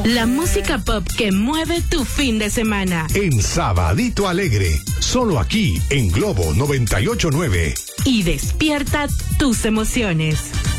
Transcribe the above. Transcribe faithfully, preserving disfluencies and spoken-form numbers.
La música pop que mueve tu fin de semana. En Sabadito Alegre, solo aquí en Globo noventa y ocho punto nueve. Y despierta tus emociones.